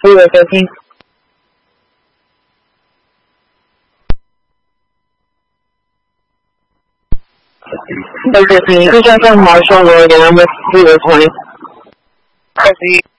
谢谢收听。Everything. Could you tell me more about your number 3 or 20?